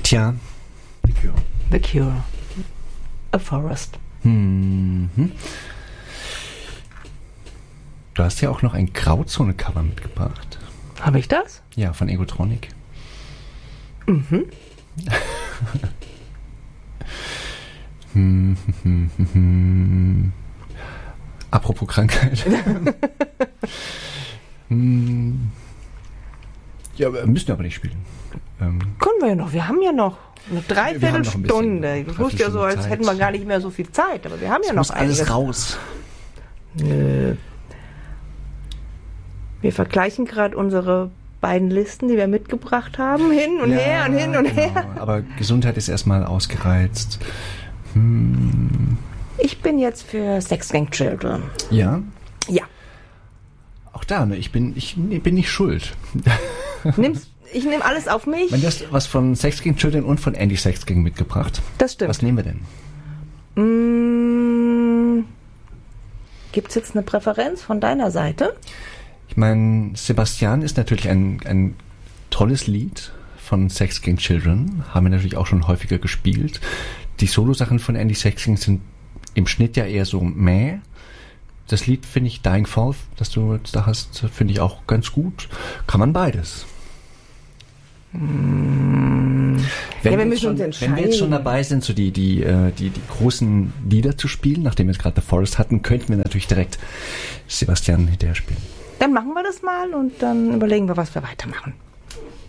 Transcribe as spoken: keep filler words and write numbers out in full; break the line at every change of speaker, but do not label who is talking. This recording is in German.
Tja, The Cure.
The Cure. A Forest.
Mhm. Du hast ja auch noch ein Grauzone-Cover mitgebracht.
Habe ich das?
Ja, von Egotronic.
Mhm.
hm, hm, hm, hm. Apropos Krankheit. hm. Ja, wir müssen aber nicht spielen. Ähm,
Können wir ja noch. Wir haben ja noch eine Dreiviertelstunde. Du tust ja so, als
Zeit.
hätten wir gar nicht mehr so viel Zeit. Aber wir haben ja
es
noch
muss alles
einiges.
raus.
Nö. Wir vergleichen gerade unsere beiden Listen, die wir mitgebracht haben, hin und
Ja,
her und hin und
genau.
her.
Aber Gesundheit ist erstmal ausgereizt. Hm.
Ich bin jetzt für Sex Gang Children.
Ja?
Ja.
Auch da, ne? Ich bin, ich nee, bin nicht schuld.
Nimm's, ich nehme alles auf mich.
Du hast was von Sex Gang Children und von Andy Sex Gang mitgebracht.
Das stimmt.
Was nehmen wir denn?
Mmh, gibt's jetzt eine Präferenz von deiner Seite?
Ich meine, Sebastian ist natürlich ein, ein tolles Lied von Sex Gang Children. Haben wir natürlich auch schon häufiger gespielt. Die Solo-Sachen von Andy Sex Gang sind im Schnitt ja eher so meh. Das Lied finde ich, Dying Fall, das du jetzt da hast, finde ich auch ganz gut. Kann man beides.
Mmh.
Wenn,
Ja, wir
wir
müssen
schon,
uns entscheiden.
wenn wir jetzt schon dabei sind, so die, die, äh, die, die großen Lieder zu spielen, nachdem wir jetzt gerade The Forest hatten, könnten wir natürlich direkt Sebastian hinterher spielen.
Dann machen wir das mal und dann überlegen wir, was wir weitermachen.